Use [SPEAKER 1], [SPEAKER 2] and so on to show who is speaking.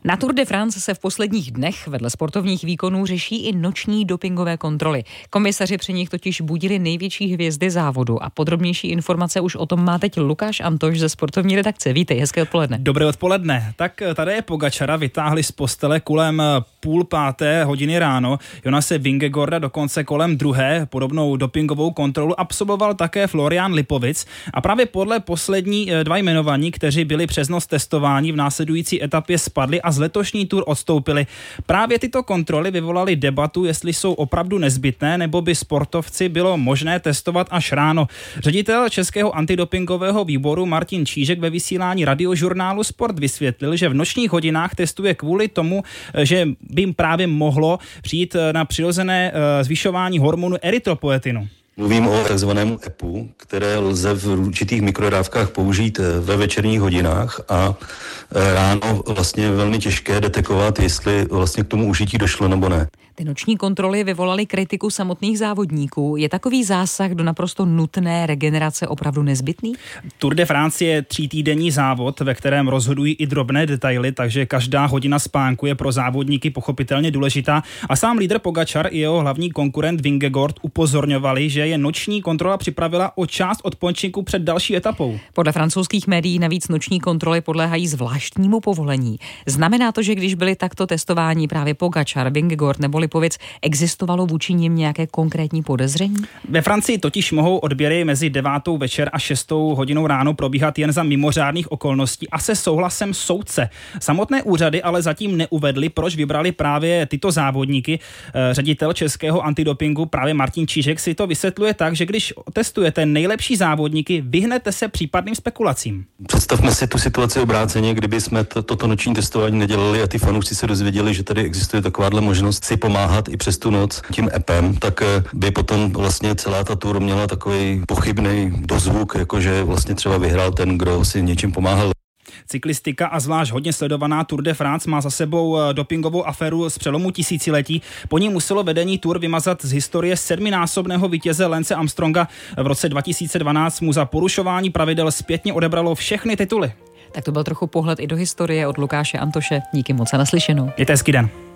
[SPEAKER 1] Na Tour de France se v posledních dnech vedle sportovních výkonů řeší i noční dopingové kontroly. Komisaři při nich totiž budili největší hvězdy závodu a podrobnější informace už o tom má teď Lukáš Antoš ze sportovní redakce. Vítej, hezké odpoledne.
[SPEAKER 2] Dobré odpoledne. Tak tady Pogačara vytáhli z postele kolem 4:30 ráno. Jonase Vingegaarda dokonce kolem 2. Podobnou dopingovou kontrolu absolvoval také Florian Lipovic a právě podle poslední dva jmenovaní, kteří byli přes noc testováni, v následující etapě spadli a z letošní Tour odstoupili. Právě tyto kontroly vyvolaly debatu, jestli jsou opravdu nezbytné, nebo by sportovci bylo možné testovat až ráno. Ředitel Českého antidopingového výboru Martin Čížek ve vysílání radiožurnálu Sport vysvětlil, že v nočních hodinách testuje kvůli tomu, že by jim právě mohlo přijít na přirozené zvyšování hormonu erytropoetinu.
[SPEAKER 3] Mluvím o takzvaném EPU, které lze v určitých mikrodávkách použít ve večerních hodinách a ráno vlastně je velmi těžké detekovat, jestli vlastně k tomu užití došlo nebo ne.
[SPEAKER 1] Ty noční kontroly vyvolaly kritiku samotných závodníků. Je takový zásah do naprosto nutné regenerace opravdu nezbytný?
[SPEAKER 2] Tour de France je 3týdenní závod, ve kterém rozhodují i drobné detaily, takže každá hodina spánku je pro závodníky pochopitelně důležitá. A sám lídr Pogačar i jeho hlavní konkurent Vingegaard upozorňovali, že je noční kontrola připravila o část odpočinku před další etapou.
[SPEAKER 1] Podle francouzských médií navíc noční kontroly podléhají zvláštnímu povolení. Znamená to, že když byli takto testováni právě Pogačar, Vingegaard nebo Lipovic, existovalo vůči nim nějaké konkrétní podezření?
[SPEAKER 2] Ve Francii totiž mohou odběry mezi 9. večer a 6. hodinou ráno probíhat jen za mimořádných okolností a se souhlasem soudce. Samotné úřady ale zatím neuvedly, proč vybrali právě tyto závodníky. Ředitel Českého antidopingu právě Martin Čížek si to vysvětluje tak, že když testujete nejlepší závodníky, vyhnete se případným spekulacím.
[SPEAKER 3] Představme si tu situaci obráceně, kdyby jsme toto noční testování nedělali a ty fanoušci se dozvěděli, že tady existuje takováhle možnost si pomáhat i přes tu noc tím EPem, tak by potom vlastně celá ta Tour měla takový pochybný dozvuk, jakože vlastně třeba vyhrál ten, kdo si něčím pomáhal.
[SPEAKER 2] Cyklistika a zvlášť hodně sledovaná Tour de France má za sebou dopingovou aféru z přelomu tisíciletí. Po ní muselo vedení Tour vymazat z historie 7násobného vítěze Lance Armstronga. V roce 2012 mu za porušování pravidel zpětně odebralo všechny tituly.
[SPEAKER 1] Tak to byl trochu pohled i do historie od Lukáše Antoše. Díky moc a naslyšenou.
[SPEAKER 2] Mějte hezký den.